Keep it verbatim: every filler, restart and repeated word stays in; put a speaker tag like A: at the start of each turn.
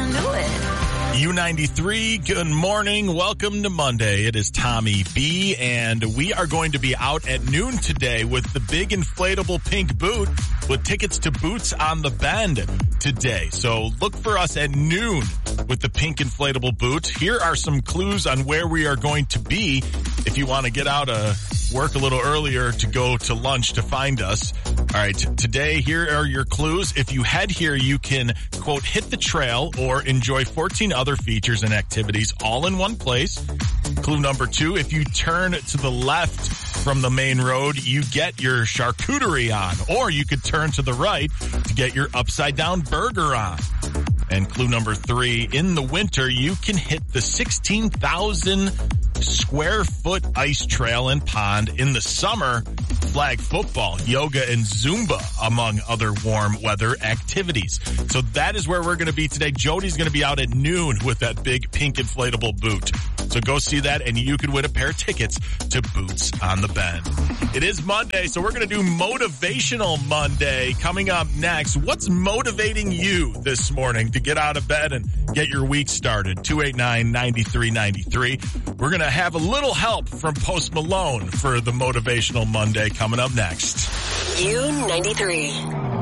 A: into it.
B: U ninety-three, good morning. Welcome to Monday. It is Tommy B, and we are going to be out at noon today with the big inflatable pink boot with tickets to Boots on the Bend today. So look for us at noon with the pink inflatable boot. Here are some clues on where we are going to be if you want to get out of work a little earlier to go to lunch to find us. All right, today, here are your clues. If you head here, you can, quote, hit the trail or enjoy fourteen other features and activities all in one place. Clue number two, if you turn to the left from the main road, you get your charcuterie on, or you could turn to the right to get your upside down burger on. And clue number three, in the winter, you can hit the sixteen thousand square foot ice trail and pond. In the summer, flag football, yoga, and Zumba, among other warm weather activities. So that is where we're going to be today. Jody's going to be out at noon with that big pink inflatable boot. So go see that, and you could win a pair of tickets to Boots on the Bend. It is Monday, so we're going to do Motivational Monday coming up next. What's motivating you this morning to get out of bed and get your week started? two eight nine, nine three nine three. We're going to have a little help from Post Malone for the Motivational Monday coming up next.
A: U ninety-three.